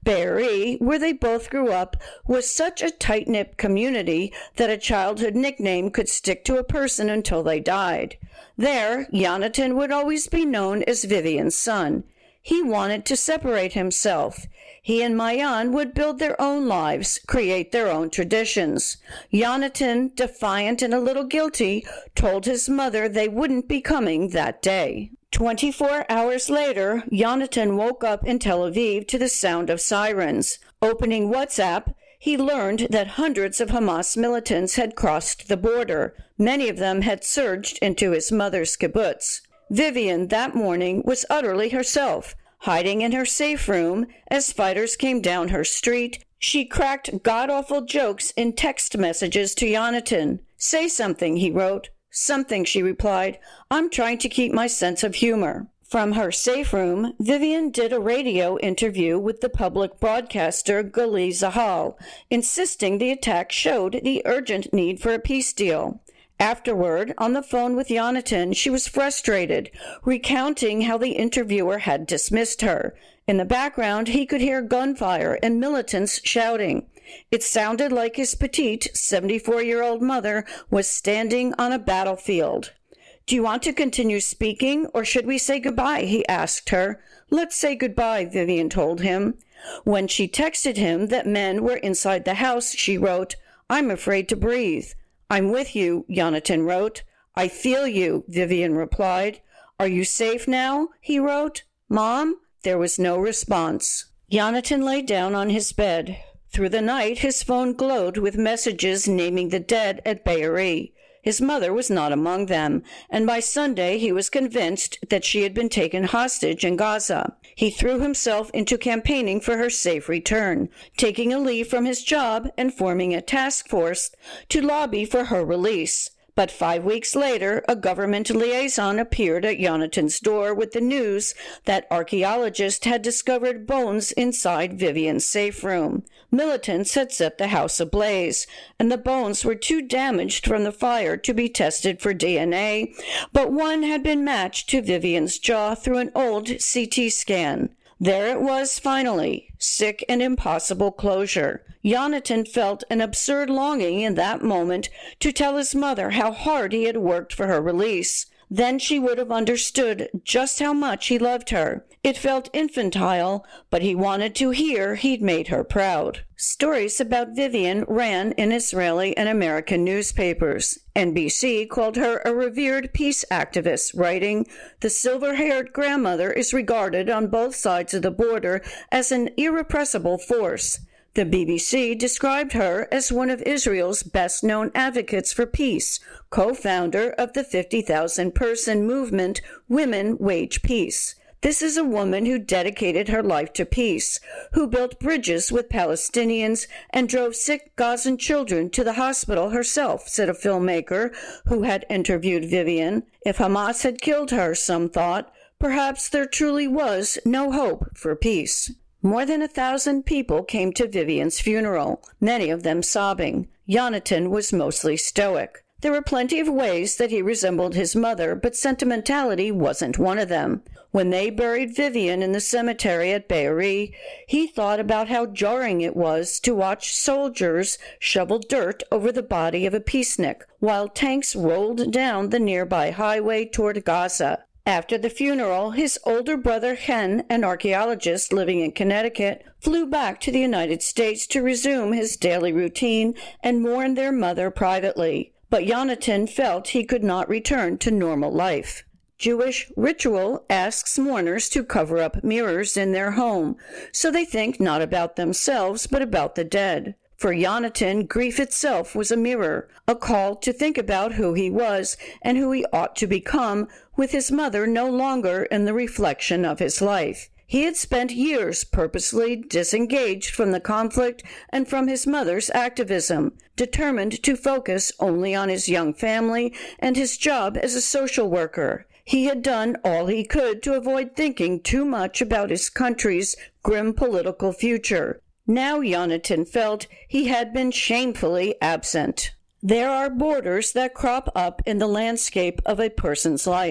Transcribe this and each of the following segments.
Be'eri, where they both grew up, was such a tight-knit community that a childhood nickname could stick to a person until they died. There, Yonatan would always be known as Vivian's son. He wanted to separate himself. He and Maayan would build their own lives, create their own traditions. Yonatan, defiant and a little guilty, told his mother they wouldn't be coming that day. 24 hours later, Yonatan woke up in Tel Aviv to the sound of sirens. Opening WhatsApp, he learned that hundreds of Hamas militants had crossed the border. Many of them had surged into his mother's kibbutz. Vivian, that morning, was utterly herself. Hiding in her safe room, as fighters came down her street, she cracked god-awful jokes in text messages to Yonatan. "Say something," he wrote. "Something," she replied. "I'm trying to keep my sense of humor." From her safe room, Vivian did a radio interview with the public broadcaster Gali Zahal, insisting the attack showed the urgent need for a peace deal. Afterward, on the phone with Yonatan, she was frustrated, recounting how the interviewer had dismissed her. In the background, he could hear gunfire and militants shouting. It sounded like his petite, 74-year-old mother was standing on a battlefield. "Do you want to continue speaking, or should we say goodbye?" he asked her. "Let's say goodbye," Vivian told him. When she texted him that men were inside the house, she wrote, "I'm afraid to breathe." "I'm with you," Yonatan wrote. "I feel you," Vivian replied. "Are you safe now?" he wrote. "Mom?" There was no response. Yonatan lay down on his bed. Through the night, his phone glowed with messages naming the dead at Be'eri. His mother was not among them, and by Sunday he was convinced that she had been taken hostage in Gaza. He threw himself into campaigning for her safe return, taking a leave from his job and forming a task force to lobby for her release. But 5 weeks later, a government liaison appeared at Yonatan's door with the news that archaeologists had discovered bones inside Vivian's safe room. Militants had set the house ablaze, and the bones were too damaged from the fire to be tested for DNA, but one had been matched to Vivian's jaw through an old CT scan. There it was finally, sick and impossible closure. Yonatan felt an absurd longing in that moment to tell his mother how hard he had worked for her release. Then she would have understood just how much he loved her. It felt infantile, but he wanted to hear he'd made her proud. Stories about Vivian ran in Israeli and American newspapers. NBC called her a revered peace activist, writing, "The silver-haired grandmother is regarded on both sides of the border as an irrepressible force." The BBC described her as one of Israel's best-known advocates for peace, co-founder of the 50,000-person movement Women Wage Peace. This is a woman who dedicated her life to peace, who built bridges with Palestinians and drove sick Gazan children to the hospital herself, said a filmmaker who had interviewed Vivian. If Hamas had killed her, some thought, perhaps there truly was no hope for peace. More than 1,000 people came to Vivian's funeral, many of them sobbing. Yonatan was mostly stoic. There were plenty of ways that he resembled his mother, but sentimentality wasn't one of them. When they buried Vivian in the cemetery at Be'eri, he thought about how jarring it was to watch soldiers shovel dirt over the body of a peacenik while tanks rolled down the nearby highway toward Gaza. After the funeral, his older brother Chen, an archaeologist living in Connecticut, flew back to the United States to resume his daily routine and mourn their mother privately. But Yonatan felt he could not return to normal life. Jewish ritual asks mourners to cover up mirrors in their home, so they think not about themselves but about the dead. For Yonatan, grief itself was a mirror, a call to think about who he was and who he ought to become, with his mother no longer in the reflection of his life. He had spent years purposely disengaged from the conflict and from his mother's activism, determined to focus only on his young family and his job as a social worker. He had done all he could to avoid thinking too much about his country's grim political future. Now Yonatan felt he had been shamefully absent. There are borders that crop up in the landscape of a person's life.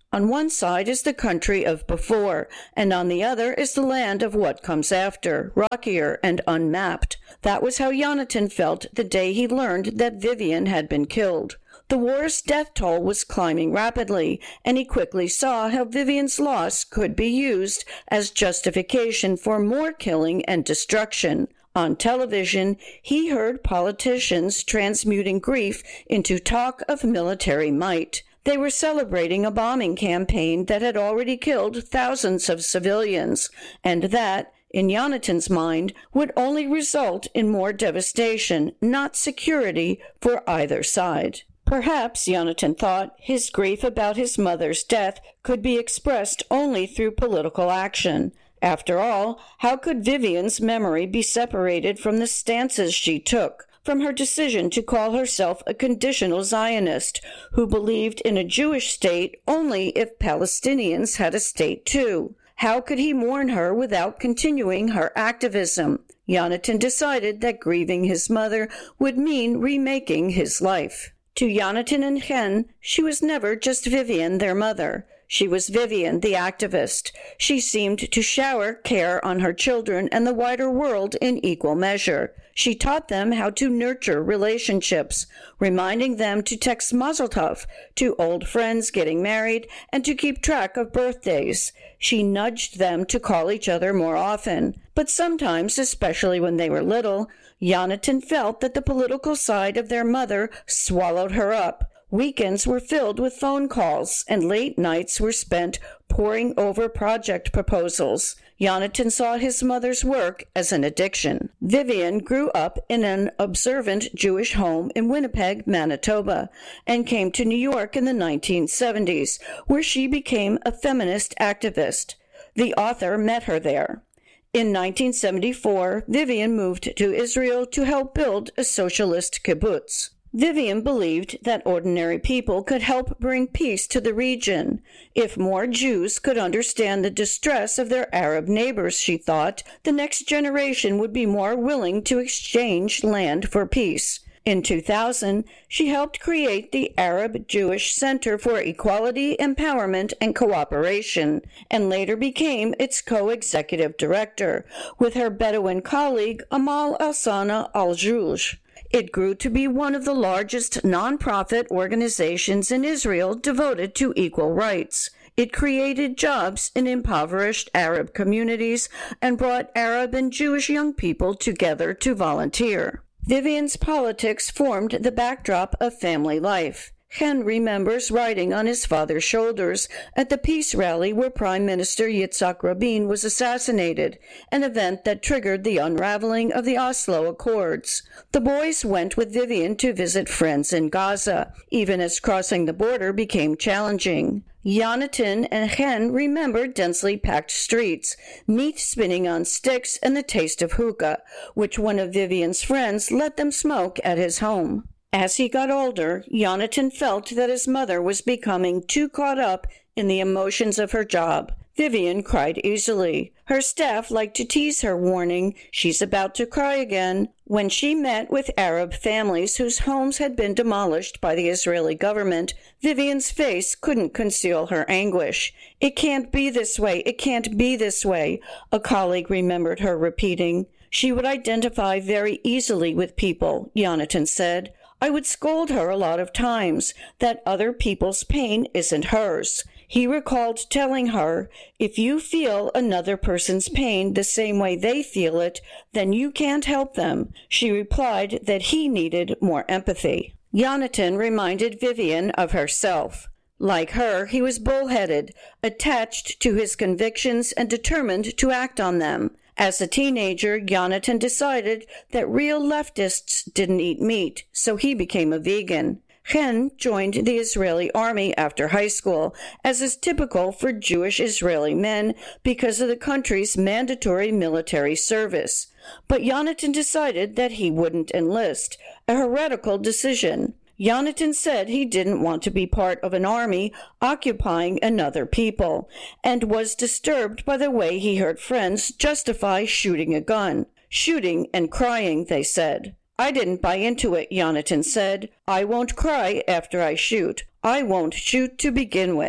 On one side is the country of before, and on the other is the land of what comes after, rockier and unmapped. That was how Yonatan felt the day he learned that Vivian had been killed. The war's death toll was climbing rapidly, and he quickly saw how Vivian's loss could be used as justification for more killing and destruction. On television, he heard politicians transmuting grief into talk of military might. They were celebrating a bombing campaign that had already killed thousands of civilians, and that, in Yonatan's mind, would only result in more devastation, not security, for either side. Perhaps, Yonatan thought, his grief about his mother's death could be expressed only through political action. After all, how could Vivian's memory be separated from the stances she took, from her decision to call herself a conditional Zionist, who believed in a Jewish state only if Palestinians had a state too? How could he mourn her without continuing her activism? Yonatan decided that grieving his mother would mean remaking his life. To Yonatan and Chen, she was never just Vivian, their mother. She was Vivian, the activist. She seemed to shower care on her children and the wider world in equal measure. She taught them how to nurture relationships, reminding them to text Mazel Tov to old friends getting married and to keep track of birthdays. She nudged them to call each other more often. But sometimes, especially when they were little, Yonatan felt that the political side of their mother swallowed her up. Weekends were filled with phone calls, and late nights were spent poring over project proposals. Yonatan saw his mother's work as an addiction. Vivian grew up in an observant Jewish home in Winnipeg, Manitoba, and came to New York in the 1970s, where she became a feminist activist. The author met her there. In 1974, Vivian moved to Israel to help build a socialist kibbutz. Vivian believed that ordinary people could help bring peace to the region. If more Jews could understand the distress of their Arab neighbors, she thought, the next generation would be more willing to exchange land for peace. In 2000, she helped create the Arab Jewish Center for Equality, Empowerment, and Cooperation, and later became its co-executive director, with her Bedouin colleague Amal Alsana Al-Jouj. It grew to be one of the largest nonprofit organizations in Israel devoted to equal rights. It created jobs in impoverished Arab communities and brought Arab and Jewish young people together to volunteer. Vivian's politics formed the backdrop of family life. Chen remembers riding on his father's shoulders at the peace rally where Prime Minister Yitzhak Rabin was assassinated, an event that triggered the unraveling of the Oslo Accords. The boys went with Vivian to visit friends in Gaza, even as crossing the border became challenging. Yonatan and Chen remembered densely packed streets, meat spinning on sticks, and the taste of hookah, which one of Vivian's friends let them smoke at his home. As he got older, Yonatan felt that his mother was becoming too caught up in the emotions of her job. Vivian cried easily. Her staff liked to tease her, warning, "She's about to cry again." When she met with Arab families whose homes had been demolished by the Israeli government, Vivian's face couldn't conceal her anguish. "It can't be this way, it can't be this way," a colleague remembered her repeating. She would identify very easily with people, Yonatan said. "I would scold her a lot of times that other people's pain isn't hers." He recalled telling her, "If you feel another person's pain the same way they feel it, then you can't help them." She replied that he needed more empathy. Yonatan reminded Vivian of herself. Like her, he was bullheaded, attached to his convictions and determined to act on them. As a teenager, Yonatan decided that real leftists didn't eat meat, so he became a vegan. Chen joined the Israeli army after high school, as is typical for Jewish Israeli men because of the country's mandatory military service. But Yonatan decided that he wouldn't enlist, a heretical decision. Yonatan said he didn't want to be part of an army occupying another people, and was disturbed by the way he heard friends justify shooting a gun. Shooting and crying, they said. "I didn't buy into it," Yonatan said. "I won't cry after I shoot. I won't shoot to begin with."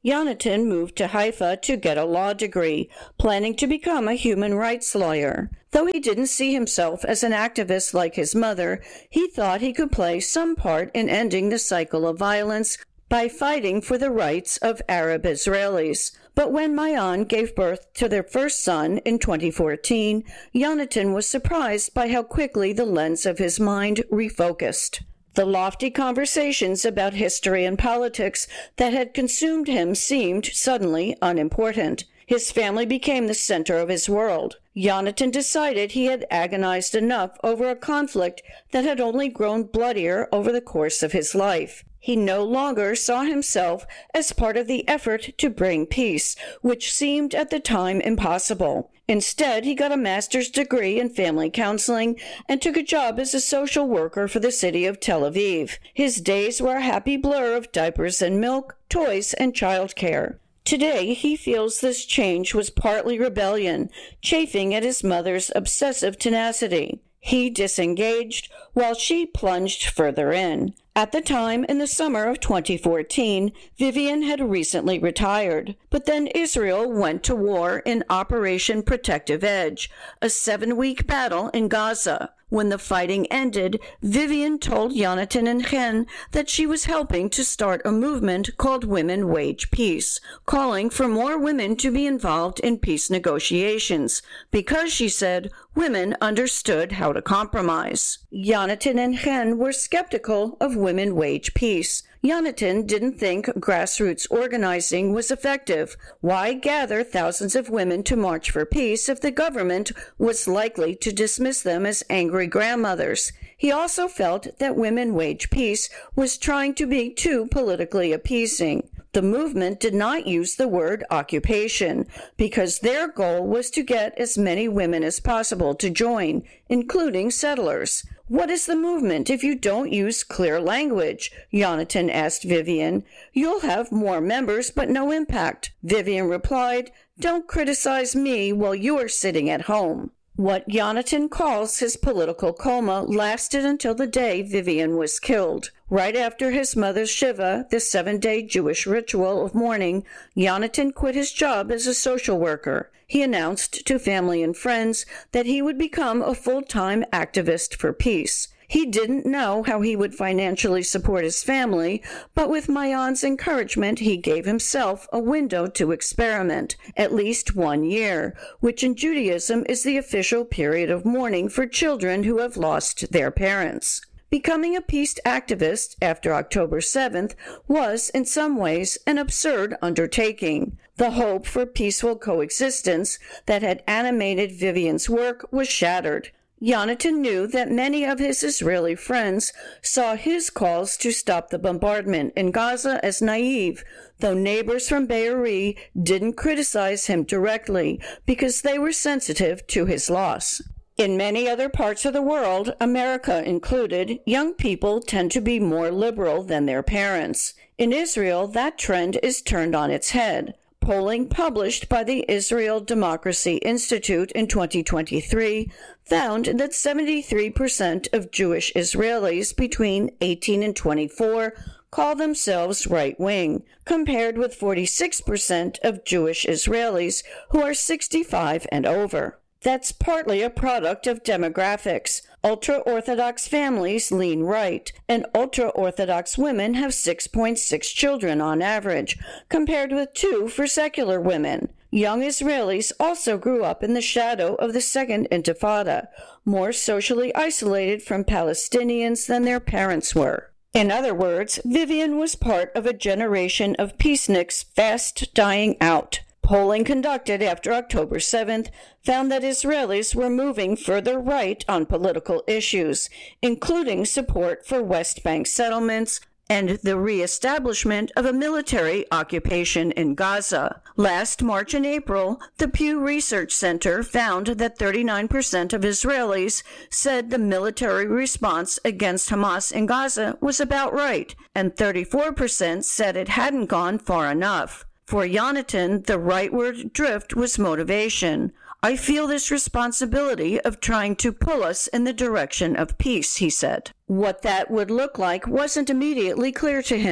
Yonatan moved to Haifa to get a law degree, planning to become a human rights lawyer. Though he didn't see himself as an activist like his mother, he thought he could play some part in ending the cycle of violence by fighting for the rights of Arab Israelis. But when Maayan gave birth to their first son in 2014, Yonatan was surprised by how quickly the lens of his mind refocused. The lofty conversations about history and politics that had consumed him seemed suddenly unimportant. His family became the center of his world. Yonatan decided he had agonized enough over a conflict that had only grown bloodier over the course of his life. He no longer saw himself as part of the effort to bring peace, which seemed at the time impossible. Instead, he got a master's degree in family counseling and took a job as a social worker for the city of Tel Aviv. His days were a happy blur of diapers and milk, toys, and childcare. Today, he feels this change was partly rebellion, chafing at his mother's obsessive tenacity. He disengaged, while she plunged further in. At the time, in the summer of 2014, Vivian had recently retired. But then Israel went to war in Operation Protective Edge, a 7-week battle in Gaza. When the fighting ended, Vivian told Yonatan and Chen that she was helping to start a movement called Women Wage Peace, calling for more women to be involved in peace negotiations, because, she said, women understood how to compromise. Yonatan and Chen were skeptical of Women Wage Peace. Yonatan didn't think grassroots organizing was effective. Why gather thousands of women to march for peace if the government was likely to dismiss them as angry grandmothers? He also felt that Women Wage Peace was trying to be too politically appeasing. The movement did not use the word occupation because their goal was to get as many women as possible to join, including settlers. What is the movement if you don't use clear language? Yonatan asked Vivian. You'll have more members but no impact. Vivian replied, don't criticize me while you're sitting at home. What Yonatan calls his political coma lasted until the day Vivian was killed. Right after his mother's Shiva, the 7-day Jewish ritual of mourning, Yonatan quit his job as a social worker. He announced to family and friends that he would become a full-time activist for peace. He didn't know how he would financially support his family, but with Maayan's encouragement, he gave himself a window to experiment, at least 1 year, which in Judaism is the official period of mourning for children who have lost their parents. Becoming a peace activist after October 7th was, in some ways, an absurd undertaking. The hope for peaceful coexistence that had animated Vivian's work was shattered. Yonatan knew that many of his Israeli friends saw his calls to stop the bombardment in Gaza as naive, though neighbors from Be'eri didn't criticize him directly because they were sensitive to his loss. In many other parts of the world, America included, young people tend to be more liberal than their parents. In Israel, that trend is turned on its head. Polling published by the Israel Democracy Institute in 2023 found that 73% of Jewish Israelis between 18 and 24 call themselves right-wing, compared with 46% of Jewish Israelis who are 65 and over. That's partly a product of demographics. Ultra-Orthodox families lean right, and ultra-Orthodox women have 6.6 children on average, compared with 2 for secular women. Young Israelis also grew up in the shadow of the Second Intifada, more socially isolated from Palestinians than their parents were. In other words, Vivian was part of a generation of peaceniks fast dying out. Polling conducted after October 7th found that Israelis were moving further right on political issues, including support for West Bank settlements and the reestablishment of a military occupation in Gaza. Last March and April, the Pew Research Center found that 39% of Israelis said the military response against Hamas in Gaza was about right, and 34% said it hadn't gone far enough. For Yonatan, the rightward drift was motivation. I feel this responsibility of trying to pull us in the direction of peace, he said. What that would look like wasn't immediately clear to him.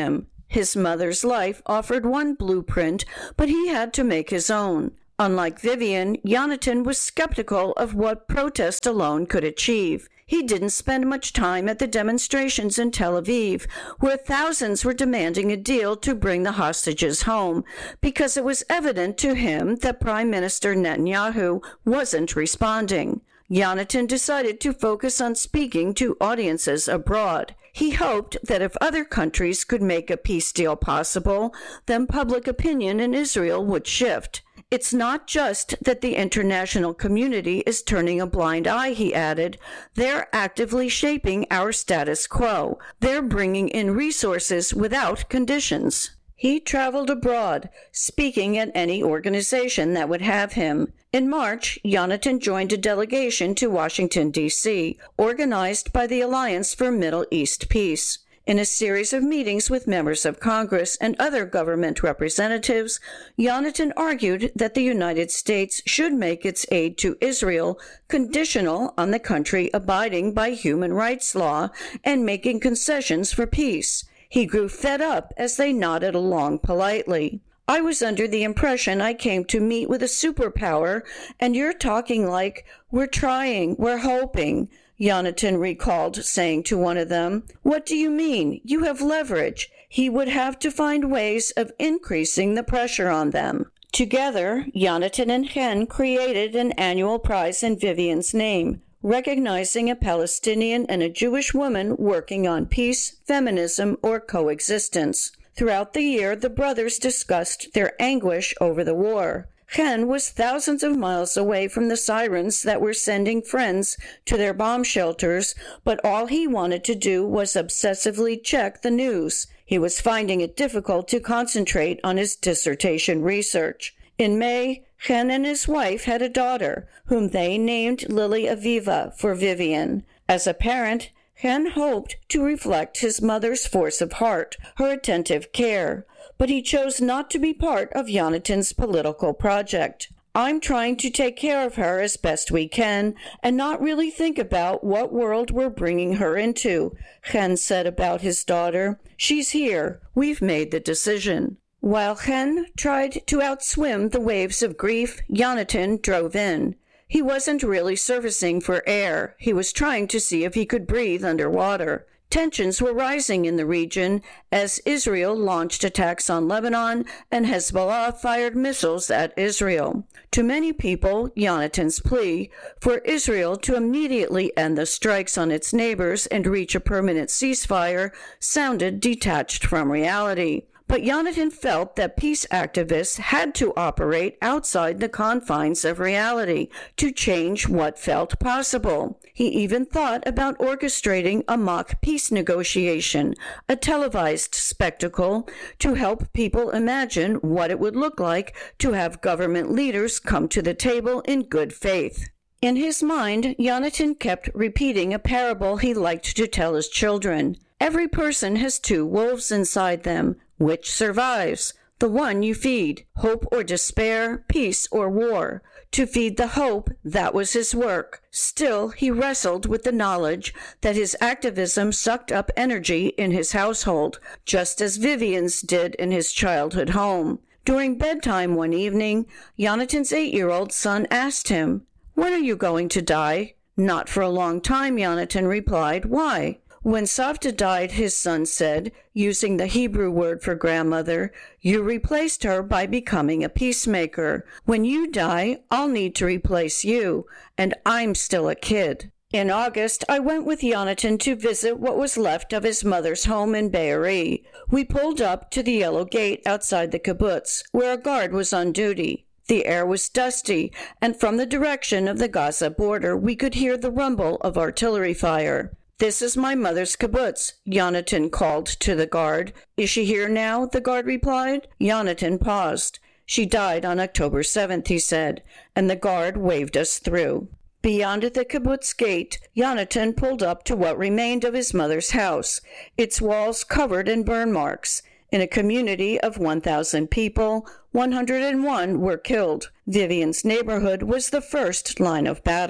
His mother's life offered one blueprint, but he had to make his own. Unlike Vivian, Yonatan was skeptical of what protest alone could achieve. He didn't spend much time at the demonstrations in Tel Aviv, where thousands were demanding a deal to bring the hostages home, because it was evident to him that Prime Minister Netanyahu wasn't responding. Yonatan decided to focus on speaking to audiences abroad. He hoped that if other countries could make a peace deal possible, then public opinion in Israel would shift. It's not just that the international community is turning a blind eye, he added. They're actively shaping our status quo. They're bringing in resources without conditions. He traveled abroad, speaking at any organization that would have him. In March, Yonatan joined a delegation to Washington, D.C., organized by the Alliance for Middle East Peace. In a series of meetings with members of Congress and other government representatives, Yonatan argued that the United States should make its aid to Israel conditional on the country abiding by human rights law and making concessions for peace. He grew fed up as they nodded along politely. I was under the impression I came to meet with a superpower, and you're talking like, we're trying, we're hoping, Yonatan recalled saying to one of them. What do you mean? You have leverage. He would have to find ways of increasing the pressure on them. Together, Yonatan and Chen created an annual prize in Vivian's name, recognizing a Palestinian and a Jewish woman working on peace, feminism, or coexistence. Throughout the year, the brothers discussed their anguish over the war. Chen was thousands of miles away from the sirens that were sending friends to their bomb shelters, but all he wanted to do was obsessively check the news. He was finding it difficult to concentrate on his dissertation research. In May, Chen and his wife had a daughter, whom they named Lily Aviva for Vivian. As a parent, Chen hoped to reflect his mother's force of heart, her attentive care, but he chose not to be part of Yonatan's political project. I'm trying to take care of her as best we can and not really think about what world we're bringing her into, Chen said about his daughter. She's here. We've made the decision. While Chen tried to outswim the waves of grief, Yonatan drove in. He wasn't really surfacing for air. He was trying to see if he could breathe underwater. Tensions were rising in the region as Israel launched attacks on Lebanon and Hezbollah fired missiles at Israel. To many people, Yonatan's plea for Israel to immediately end the strikes on its neighbors and reach a permanent ceasefire sounded detached from reality. But Yonatan felt that peace activists had to operate outside the confines of reality to change what felt possible. He even thought about orchestrating a mock peace negotiation, a televised spectacle, to help people imagine what it would look like to have government leaders come to the table in good faith. In his mind, Yonatan kept repeating a parable he liked to tell his children. Every person has two wolves inside them. Which survives? The one you feed. Hope or despair, peace or war. To feed the hope, that was his work. Still, he wrestled with the knowledge that his activism sucked up energy in his household, just as Vivian's did in his childhood home. During bedtime one evening, Yonatan's 8-year-old son asked him, "When are you going to die?" "Not for a long time," Yonatan replied. "Why?" When Savta died, his son said, using the Hebrew word for grandmother, "You replaced her by becoming a peacemaker. When you die, I'll need to replace you, and I'm still a kid." In August, I went with Yonatan to visit what was left of his mother's home in Be'eri. We pulled up to the yellow gate outside the kibbutz, where a guard was on duty. The air was dusty, and from the direction of the Gaza border, we could hear the rumble of artillery fire. "This is my mother's kibbutz," Yonatan called to the guard. "Is she here now?" the guard replied. Yonatan paused. "She died on October 7th, he said, and the guard waved us through. Beyond the kibbutz gate, Yonatan pulled up to what remained of his mother's house, its walls covered in burn marks. In a community of 1,000 people, 101 were killed. Vivian's neighborhood was the first line of battle.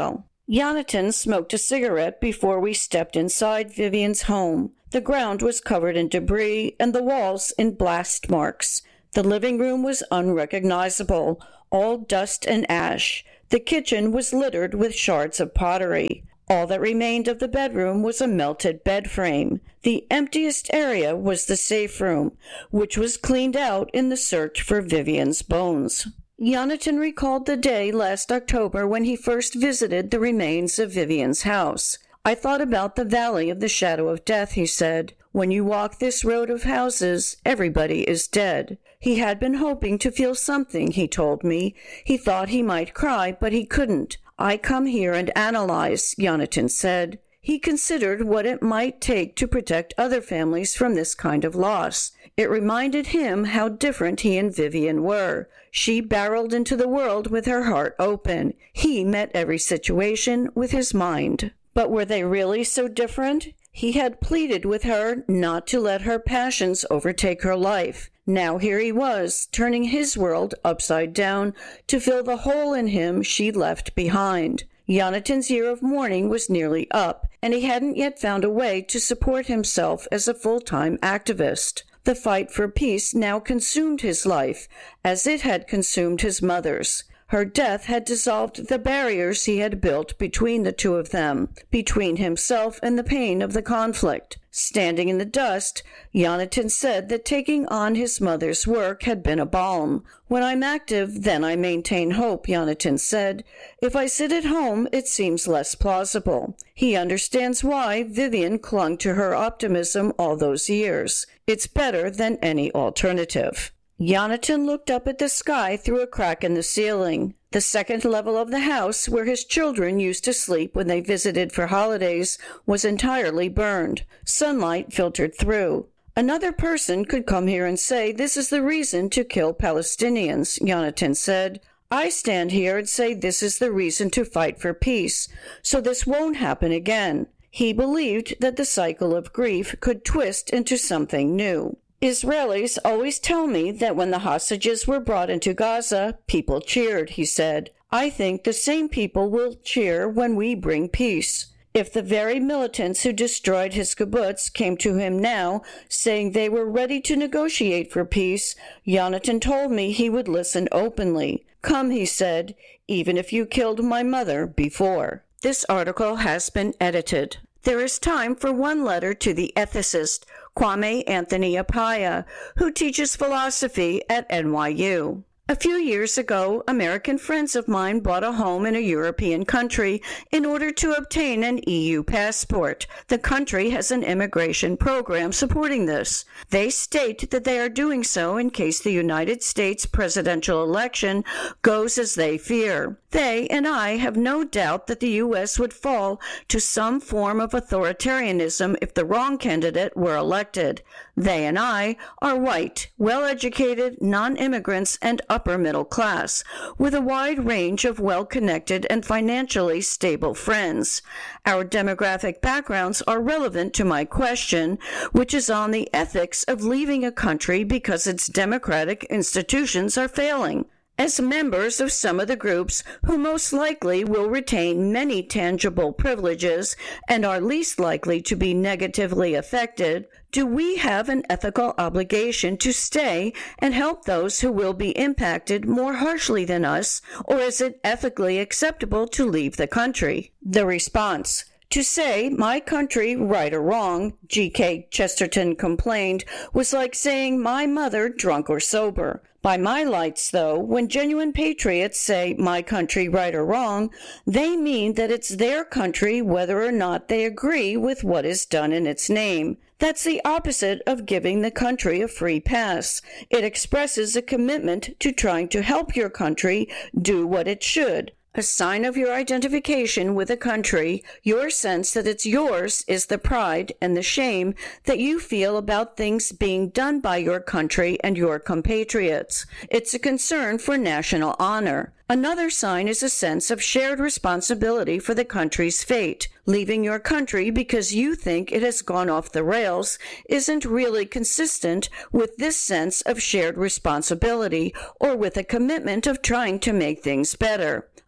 Jonathan smoked a cigarette before we stepped inside Vivian's home. The ground was covered in debris and the walls in blast marks. The living room was unrecognizable, all dust and ash. The kitchen was littered with shards of pottery. All that remained of the bedroom was a melted bed frame. The emptiest area was the safe room, which was cleaned out in the search for Vivian's bones. Jonathan recalled the day last October when he first visited the remains of Vivian's house. I thought about the valley of the shadow of death, he said. When you walk this road of houses, everybody is dead. He had been hoping to feel something, he told me. He thought he might cry, but he couldn't. I come here and analyze, Jonathan said. He considered what it might take to protect other families from this kind of loss. It reminded him how different he and Vivian were. She barreled into the world with her heart open. He met every situation with his mind. But were they really so different? He had pleaded with her not to let her passions overtake her life. Now here he was, turning his world upside down to fill the hole in him she left behind. Jonathan's year of mourning was nearly up, and he hadn't yet found a way to support himself as a full-time activist. The fight for peace now consumed his life, as it had consumed his mother's. Her death had dissolved the barriers he had built between the two of them, between himself and the pain of the conflict. Standing in the dust, Jonathan said that taking on his mother's work had been a balm. When I'm active, then I maintain hope, Jonathan said. If I sit at home, it seems less plausible. He understands why Vivian clung to her optimism all those years. It's better than any alternative. Jonathan looked up at the sky through a crack in the ceiling. The second level of the house, where his children used to sleep when they visited for holidays, was entirely burned. Sunlight filtered through. Another person could come here and say this is the reason to kill Palestinians, Jonathan said. I stand here and say this is the reason to fight for peace, so this won't happen again. He believed that the cycle of grief could twist into something new. Israelis always tell me that when the hostages were brought into Gaza, people cheered, he said. I think the same people will cheer when we bring peace. If the very militants who destroyed his kibbutz came to him now, saying they were ready to negotiate for peace, Jonathan told me he would listen openly. Come, he said, even if you killed my mother before. This article has been edited. There is time for one letter to the ethicist, Kwame Anthony Appiah, who teaches philosophy at NYU. A few years ago, American friends of mine bought a home in a European country in order to obtain an EU passport. The country has an immigration program supporting this. They state that they are doing so in case the United States presidential election goes as they fear. They and I have no doubt that the U.S. would fall to some form of authoritarianism if the wrong candidate were elected. They and I are white, well-educated, non-immigrants, and upper middle class, with a wide range of well-connected and financially stable friends. Our demographic backgrounds are relevant to my question, which is on the ethics of leaving a country because its democratic institutions are failing. As members of some of the groups who most likely will retain many tangible privileges and are least likely to be negatively affected, do we have an ethical obligation to stay and help those who will be impacted more harshly than us, or is it ethically acceptable to leave the country? The response: to say, my country, right or wrong, G.K. Chesterton complained, was like saying my mother, drunk or sober. By my lights, though, when genuine patriots say my country, right or wrong, they mean that it's their country whether or not they agree with what is done in its name. That's the opposite of giving the country a free pass. It expresses a commitment to trying to help your country do what it should. A sign of your identification with a country, your sense that it's yours, is the pride and the shame that you feel about things being done by your country and your compatriots. It's a concern for national honor. Another sign is a sense of shared responsibility for the country's fate. Leaving your country because you think it has gone off the rails isn't really consistent with this sense of shared responsibility or with a commitment of trying to make things better.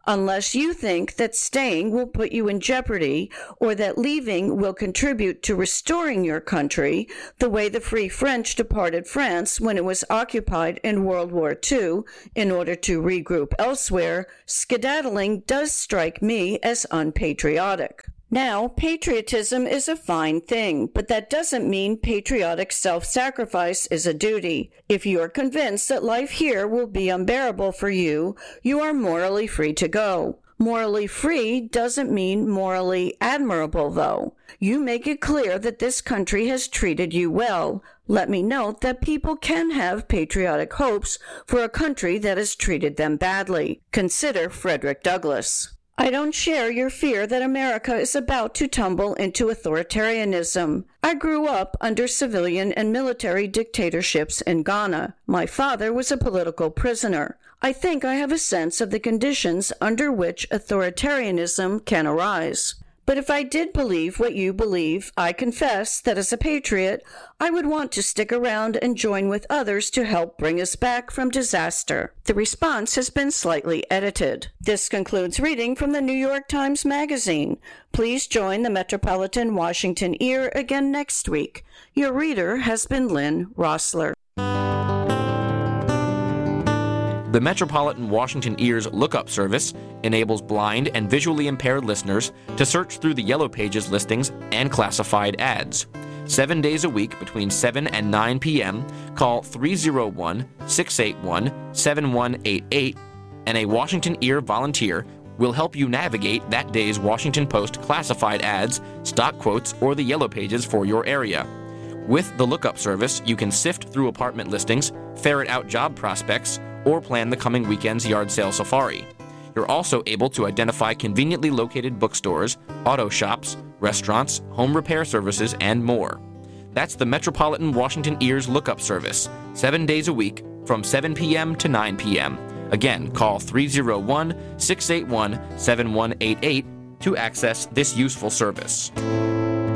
Unless you think that staying will put you in jeopardy or that leaving will contribute to restoring your country the way the Free French departed France when it was occupied in World War II in order to regroup elsewhere, skedaddling does strike me as unpatriotic. Now, patriotism is a fine thing, but that doesn't mean patriotic self-sacrifice is a duty. If you are convinced that life here will be unbearable for you, you are morally free to go. Morally free doesn't mean morally admirable, though. You make it clear that this country has treated you well. Let me note that people can have patriotic hopes for a country that has treated them badly. Consider Frederick Douglass. I don't share your fear that America is about to tumble into authoritarianism. I grew up under civilian and military dictatorships in Ghana. My father was a political prisoner. I think I have a sense of the conditions under which authoritarianism can arise. But if I did believe what you believe, I confess that as a patriot, I would want to stick around and join with others to help bring us back from disaster. The response has been slightly edited. This concludes reading from the New York Times Magazine. Please join the Metropolitan Washington Ear again next week. Your reader has been Lynn Rossler. The Metropolitan Washington Ear's lookup service enables blind and visually impaired listeners to search through the Yellow Pages listings and classified ads. 7 days a week between 7 and 9 p.m., call 301-681-7188, and a Washington Ear volunteer will help you navigate that day's Washington Post classified ads, stock quotes, or the Yellow Pages for your area. With the lookup service, you can sift through apartment listings, ferret out job prospects, or plan the coming weekend's yard sale safari. You're also able to identify conveniently located bookstores, auto shops, restaurants, home repair services, and more. That's the Metropolitan Washington Ear's lookup service, 7 days a week from 7 p.m. to 9 p.m. Again, call 301-681-7188 to access this useful service.